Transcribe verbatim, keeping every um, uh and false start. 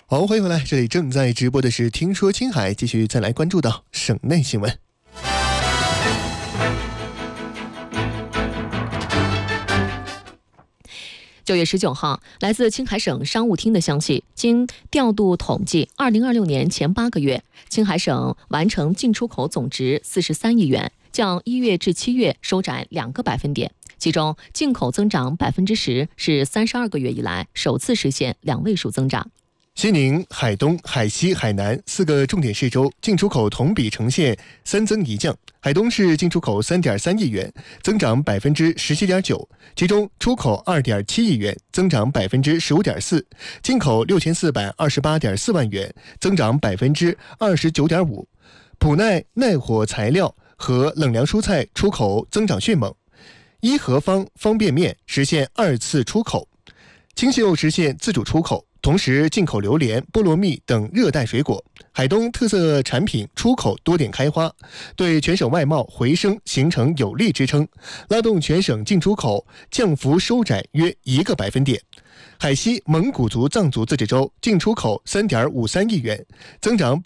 好，欢迎回来，这里正在直播的是听说青海，继续再来关注到省内新闻。 九月十九号，来自青海省商务厅的消息，经调度统计，二零二六年前八个月，青海省完成进出口总值四十三亿元，较一月至七月收窄两个百分点。其中，进口增长百分之十，是三十二个月以来首次实现两位数增长。 西宁、海东、海西、海南四个重点市州进出口同比呈现三增一降。海东市进出口 三点三亿元，增长 百分之十七点九， 其中出口 二点七亿元，增长 百分之十五点四， 进口 六千四百二十八点四万元，增长 百分之二十九点五。 普耐耐火材料和冷凉蔬菜出口增长迅猛，一合方方便面实现二次出口，青秀实现自主出口，同时进口榴莲、菠萝蜜等热带水果。海东特色产品出口多点开花，对全省外贸回升形成有力支撑，拉动全省进出口降幅收窄约一个百分点。海西蒙古族藏族自治州进出口 三点五三亿元，增长